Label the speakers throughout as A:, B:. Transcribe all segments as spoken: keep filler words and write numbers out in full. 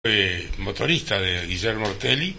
A: Eh, motorista de Guillermo Ortelli,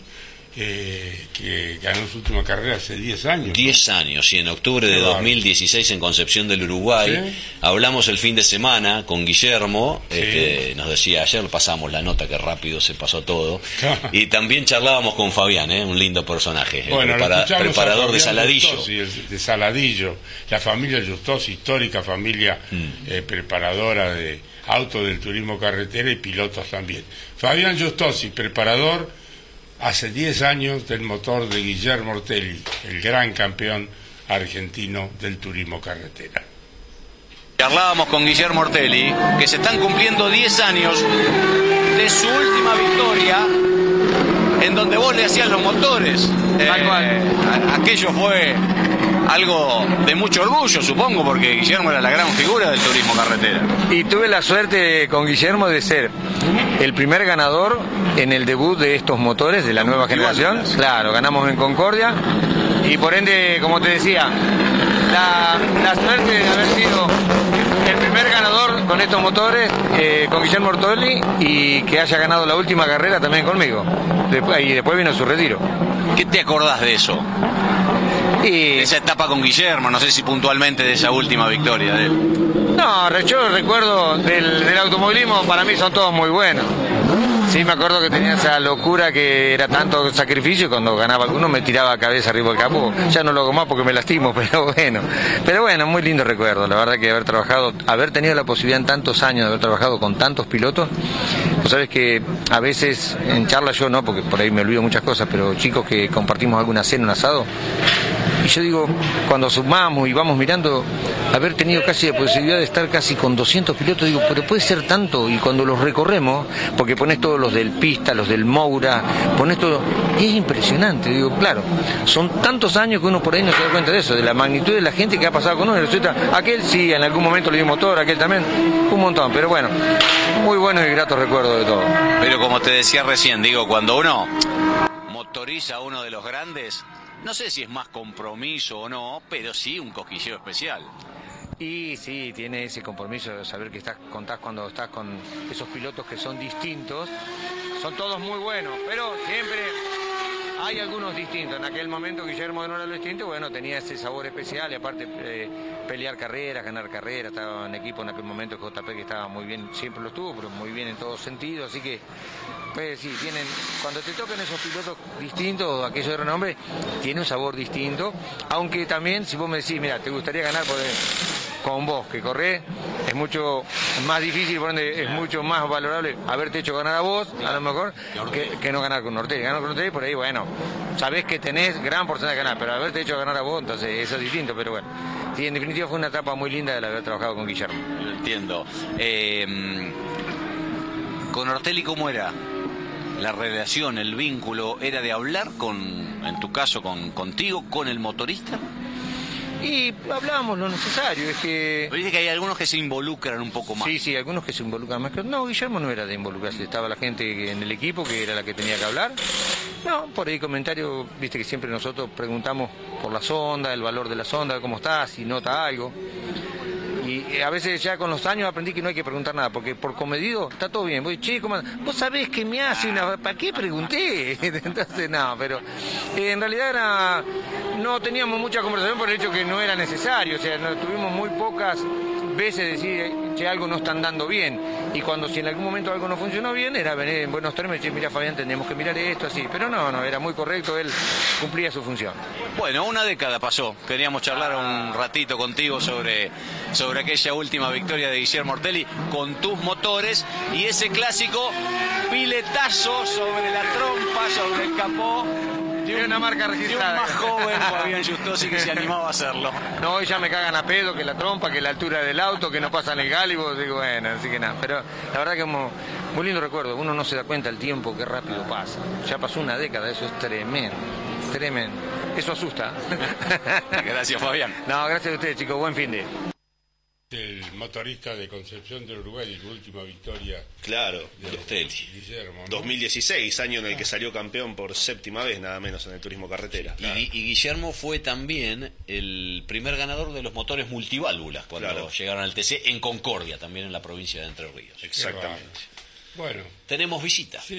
A: eh, que ganó su última carrera hace diez años.
B: diez años, y en octubre de dos mil dieciséis en Concepción del Uruguay. ¿Sí? Hablamos el fin de semana con Guillermo, sí. este, nos decía, ayer pasamos la nota, que rápido se pasó todo, y también charlábamos con Fabián, ¿eh? Un lindo personaje,
A: bueno,
B: el prepara preparador de Saladillo.
A: Justosi, de Saladillo, la familia Justosi, histórica familia mm. eh, preparadora de autos del turismo carretera y pilotos también. Fabián Justosi, preparador hace diez años del motor de Guillermo Ortelli, el gran campeón argentino del turismo carretera.
C: Charlábamos con Guillermo Ortelli, que se están cumpliendo diez años de su última victoria, en donde vos le hacías los motores. Eh, aquello fue algo de mucho orgullo, supongo, porque Guillermo era la gran figura del turismo carretera.
D: Y tuve la suerte con Guillermo de ser el primer ganador en el debut de estos motores de la nueva generación. Claro, ganamos en Concordia y por ende, como te decía, la, la suerte de haber sido el primer ganador con estos motores, eh, con Guillermo Ortelli, y que haya ganado la última carrera también conmigo. Después, y después vino su retiro.
C: ¿Qué te acordás de eso? Y... de esa etapa con Guillermo, no sé si puntualmente de esa última victoria de él.
D: No, yo recuerdo del, del automovilismo, para mí son todos muy buenos. Sí, me acuerdo que tenía esa locura que era tanto sacrificio, y cuando ganaba alguno me tiraba cabeza arriba del capó. Ya no lo hago más porque me lastimo, pero bueno. Pero bueno, muy lindo recuerdo. La verdad que haber trabajado, haber tenido la posibilidad en tantos años de haber trabajado con tantos pilotos. Vos sabés que a veces en charla yo no, porque por ahí me olvido muchas cosas, pero chicos que compartimos alguna cena, un asado, y yo digo, cuando sumamos y vamos mirando, haber tenido casi la posibilidad de estar casi con doscientos pilotos, digo, pero puede ser tanto, y cuando los recorremos, porque pones todos los del Pista, los del Moura, pones todo, y es impresionante, digo, claro, son tantos años que uno por ahí no se da cuenta de eso, de la magnitud de la gente que ha pasado con uno, y resulta, aquel sí, en algún momento le dio motor, aquel también, un montón, pero bueno, muy buenos y gratos recuerdos de todo.
C: Pero como te decía recién, digo, cuando uno motoriza a uno de los grandes, no sé si es más compromiso o no, pero sí un cosquilleo especial.
D: Y sí, tiene ese compromiso de saber que estás, contás cuando estás con esos pilotos que son distintos. Son todos muy buenos, pero siempre hay algunos distintos. En aquel momento Guillermo no era lo distinto, bueno, tenía ese sabor especial, y aparte eh, pelear carreras, ganar carreras, estaba en equipo en aquel momento J P, que estaba muy bien, siempre lo estuvo, pero muy bien en todos sentidos, así que pues sí, tienen, cuando te tocan esos pilotos distintos, aquellos de renombre, tiene un sabor distinto, aunque también si vos me decís, mira, te gustaría ganar por con vos, que corrés, es mucho más difícil, por ende es mucho más valorable haberte hecho ganar a vos, a lo mejor, que, que no ganar con Ortelli. Ganar con Ortelli, por ahí, bueno, sabés que tenés gran porcentaje de ganar, pero haberte hecho ganar a vos, entonces eso es distinto, pero bueno. Sí, en definitiva fue una etapa muy linda de haber trabajado con Guillermo.
C: Lo entiendo. Eh, ¿Con Ortelli cómo era la relación, el vínculo? ¿Era de hablar con, en tu caso, con contigo, con el motorista?
D: Y hablábamos lo necesario, es que...
C: Dice que hay algunos que se involucran un poco más.
D: Sí, sí, algunos que se involucran más que... No, Guillermo no era de involucrarse, estaba la gente en el equipo que era la que tenía que hablar. No, por ahí comentarios, viste que siempre nosotros preguntamos por la sonda, el valor de la sonda, cómo está, si nota algo. Y a veces ya con los años aprendí que no hay que preguntar nada, porque por comedido está todo bien. Voy, che, ¿cómo? Vos sabés que me hace una... ¿Para qué pregunté? Entonces, no, pero eh, en realidad era... no teníamos mucha conversación por el hecho que no era necesario. O sea, no, tuvimos muy pocas veces decir, che, algo no están dando bien. Y cuando si en algún momento algo no funcionó bien, era venir en buenos términos y decir, mira, Fabián, tenemos que mirar esto, así. Pero no, no, era muy correcto, él cumplía su función.
C: Bueno, una década pasó. Queríamos charlar un ratito contigo sobre, sobre aquella última victoria de Guillermo Ortelli con tus motores y ese clásico piletazo sobre la trompa, sobre el capó.
D: Tiene una marca registrada.
C: De un más joven, Fabián Justosi, que se animaba a hacerlo.
D: No, hoy ya me cagan a pedo, que la trompa, que la altura del auto, que no pasan el gálibo, digo, bueno, así que nada. Pero la verdad que es muy, muy lindo recuerdo, uno no se da cuenta el tiempo, qué rápido pasa. Ya pasó una década, eso es tremendo, tremendo. Eso asusta.
C: Gracias, Fabián.
D: No, gracias a ustedes, chicos, buen fin de...
A: El motorista de Concepción del Uruguay, la última victoria.
E: Claro,
A: de
E: Ortelli.
A: Guillermo, ¿no?
E: dos mil dieciséis, año en el que salió campeón por séptima vez, nada menos, en el turismo carretera.
B: Y, claro. y Guillermo fue también el primer ganador de los motores multiválvulas cuando claro. llegaron al T C en Concordia, también en la provincia de Entre Ríos.
E: Exactamente.
A: Bueno,
B: tenemos visita. Sí.